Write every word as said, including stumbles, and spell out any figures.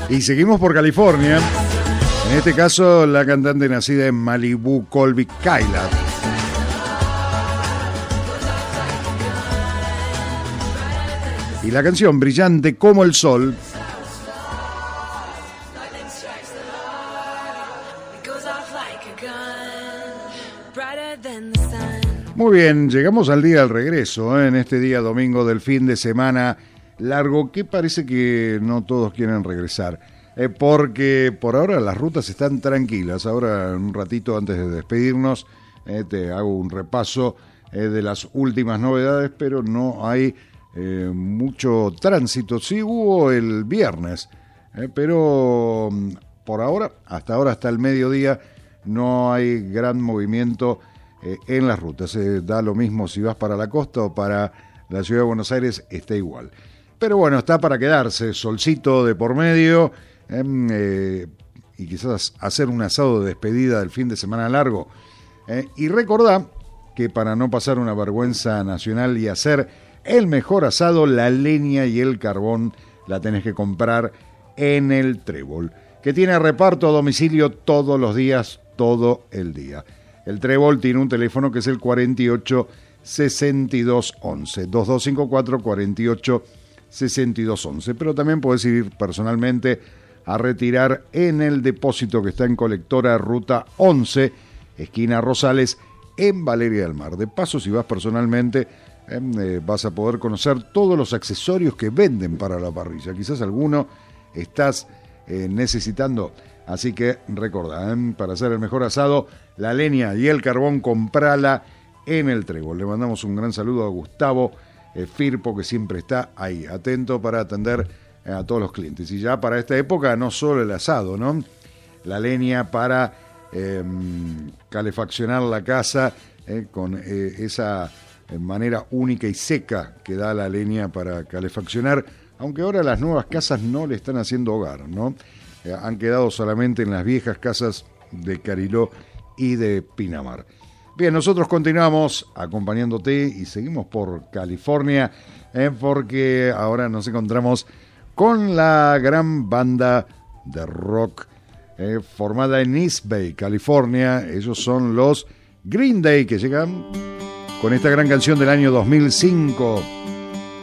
Y seguimos por California. En este caso, la cantante nacida en Malibu, Colby Kyla. Y la canción Brillante como el Sol. Muy bien, llegamos al día del regreso, ¿eh? En este día domingo del fin de semana largo, que parece que no todos quieren regresar, eh, porque por ahora las rutas están tranquilas. Ahora, en un ratito antes de despedirnos, eh, te hago un repaso eh, de las últimas novedades, pero no hay eh, mucho tránsito. Sí hubo el viernes, eh, pero por ahora, hasta ahora, hasta el mediodía, no hay gran movimiento eh, en las rutas. Eh, da lo mismo si vas para la costa o para la ciudad de Buenos Aires, está igual. Pero bueno, está para quedarse, solcito de por medio, eh, eh, y quizás hacer un asado de despedida del fin de semana largo. Eh, y recordá que para no pasar una vergüenza nacional y hacer el mejor asado, la leña y el carbón la tenés que comprar en el Trébol, que tiene reparto a domicilio todos los días, todo el día. El Trébol tiene un teléfono que es el cuarenta y ocho sesenta y dos once, dos dos cinco cuatro cuarenta y ocho sesenta y dos once, pero también podés ir personalmente a retirar en el depósito que está en Colectora Ruta once, esquina Rosales, en Valeria del Mar. De paso, si vas personalmente, eh, eh, vas a poder conocer todos los accesorios que venden para la parrilla. Quizás alguno estás eh, necesitando, así que recordá, eh, para hacer el mejor asado, la leña y el carbón, comprala en el Trébol. Le mandamos un gran saludo a Gustavo eh, Firpo, que siempre está ahí, atento para atender eh, a todos los clientes. Y ya para esta época, no solo el asado, ¿no? La leña para eh, calefaccionar la casa eh, con eh, esa manera única y seca que da la leña para calefaccionar, aunque ahora las nuevas casas no le están haciendo hogar, ¿no? Eh, han quedado solamente en las viejas casas de Cariló y de Pinamar. Bien, nosotros continuamos acompañándote y seguimos por California, eh, porque ahora nos encontramos con la gran banda de rock eh, formada en East Bay, California. Ellos son los Green Day, que llegan con esta gran canción del año dos mil cinco,